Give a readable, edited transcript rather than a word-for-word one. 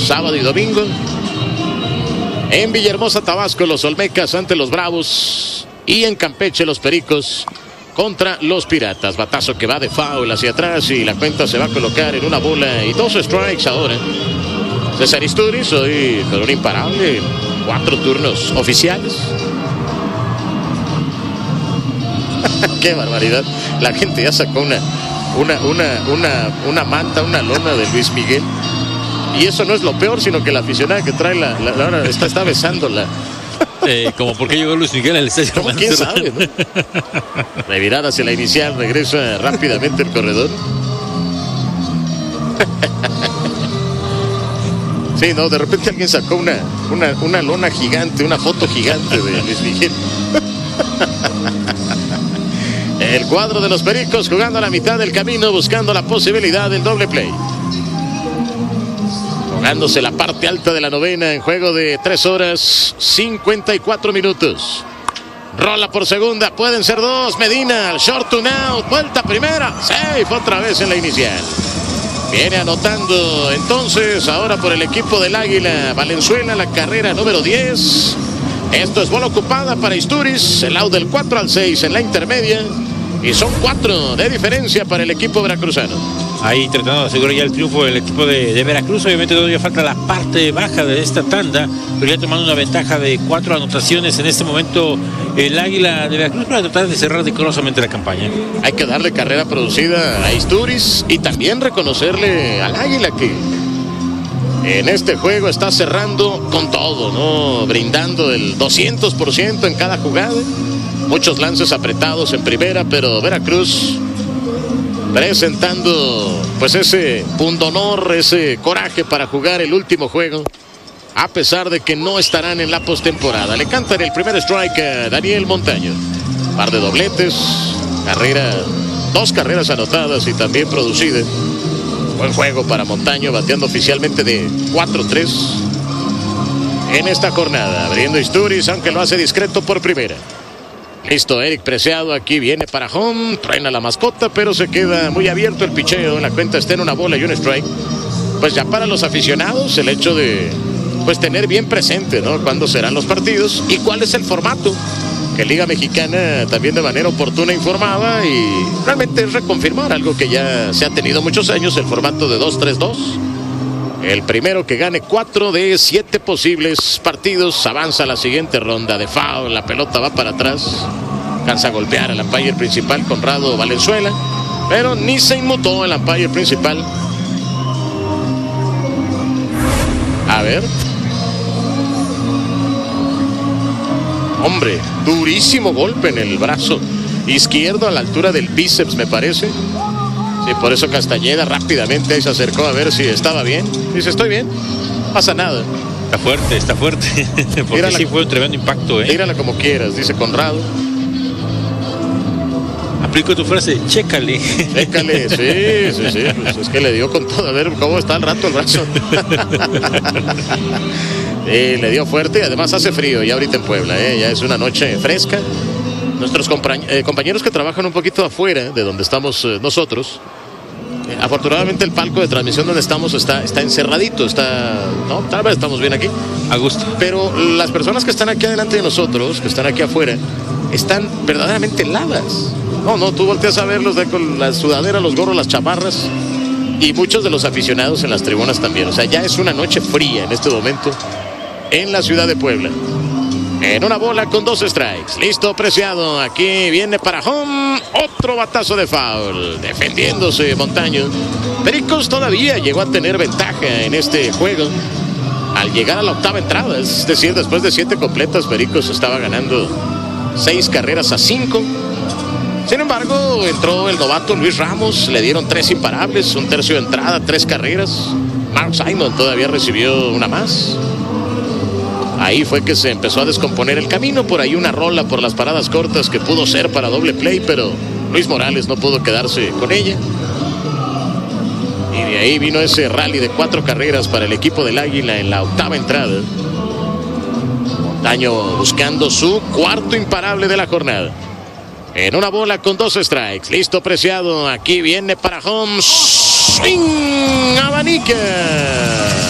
sábado y domingo. En Villahermosa, Tabasco, los Olmecas ante los Bravos. Y en Campeche, los Pericos contra los Piratas. Batazo que va de foul hacia atrás y la cuenta se va a colocar en una bola y 2 strikes ahora. César Isturiz hoy con un imparable, 4 turnos oficiales. Qué barbaridad. La gente ya sacó una manta, una lona de Luis Miguel. Y eso no es lo peor, sino que la aficionada que trae la está besándola. Como por qué llegó Luis Miguel al estadio. ¿Cómo? ¿Quién sabe, no? Revirada hacia la inicial, regresa rápidamente el corredor. Sí, no, de repente alguien sacó una lona gigante, una foto gigante de Luis Miguel. El cuadro de los Pericos jugando a la mitad del camino, buscando la posibilidad del doble play. Jugándose la parte alta de la novena en juego de 3 horas 54 minutos. Rola por segunda, pueden ser 2. Medina, short to out, vuelta primera. Safe otra vez en la inicial. Viene anotando entonces ahora por el equipo del Águila Valenzuela, la carrera número 10. Esto es bola ocupada para Isturiz, el out del 4 al 6 en la intermedia. Y son 4 de diferencia para el equipo veracruzano. Ahí tratando de asegurar ya el triunfo del equipo de Veracruz. Obviamente todavía falta la parte baja de esta tanda, pero ya tomando una ventaja de 4 anotaciones en este momento el Águila de Veracruz para tratar de cerrar decorosamente la campaña. Hay que darle carrera producida a Isturiz y también reconocerle al Águila que en este juego está cerrando con todo, ¿no? Brindando el 200% en cada jugada. Muchos lances apretados en primera, pero Veracruz presentando pues ese pundonor, ese coraje para jugar el último juego, a pesar de que no estarán en la postemporada. Le cantan el primer strike a Daniel Montaño. Par de dobletes, 2 carreras anotadas y también producidas. Buen juego para Montaño, bateando oficialmente de 4-3 en esta jornada. Abriendo Isturiz, aunque lo hace discreto por primera. Listo, Eric Preciado aquí viene para home, truena la mascota, pero se queda muy abierto el picheo. La cuenta está en una bola y un strike. Pues ya para los aficionados el hecho de pues tener bien presente, ¿no?, cuándo serán los partidos y cuál es el formato, que Liga Mexicana también de manera oportuna informaba, y realmente es reconfirmar algo que ya se ha tenido muchos años, el formato de 2-3-2. El primero que gane 4 de 7 posibles partidos avanza a la siguiente ronda. De foul, la pelota va para atrás. Alcanza a golpear al umpire principal, Conrado Valenzuela, pero ni se inmutó el umpire principal. A ver. Hombre, durísimo golpe en el brazo izquierdo a la altura del bíceps, me parece. Sí, por eso Castañeda rápidamente ahí se acercó a ver si estaba bien. Dice, estoy bien, no pasa nada. Está fuerte. Porque tírala, sí fue un tremendo impacto, Tírala como quieras, dice Conrado. Aplico tu frase, chécale. Chécale, sí. Pues es que le dio con todo. A ver cómo está al rato el brazo. Le dio fuerte y además hace frío ya ahorita en Puebla, ya es una noche fresca. Nuestros compañeros que trabajan un poquito afuera de donde estamos nosotros, afortunadamente el palco de transmisión donde estamos está encerradito, no, tal vez estamos bien aquí, a gusto. Pero las personas que están aquí adelante de nosotros, que están aquí afuera, están verdaderamente heladas. No, tú volteas a verlos con la sudadera, los gorros, las chamarras, y muchos de los aficionados en las tribunas también. O sea, ya es una noche fría en este momento en la ciudad de Puebla. En una bola con 2 strikes. Listo, Preciado. Aquí viene para home. Otro batazo de foul. Defendiéndose Montaño. Pericos todavía llegó a tener ventaja en este juego al llegar a la 8ª entrada. Es decir, después de 7 completas, Pericos estaba ganando 6 carreras a 5. Sin embargo, entró el novato Luis Ramos. Le dieron 3 imparables, un tercio de entrada, 3 carreras. Mark Simon todavía recibió una más. Ahí fue que se empezó a descomponer el camino. Por ahí una rola por las paradas cortas que pudo ser para doble play, pero Luis Morales no pudo quedarse con ella. Y de ahí vino ese rally de 4 carreras para el equipo del Águila en la 8ª entrada. Montaño buscando su 4º imparable de la jornada. En una bola con 2 strikes. Listo, Preciado. Aquí viene para home. Swing. Abanica.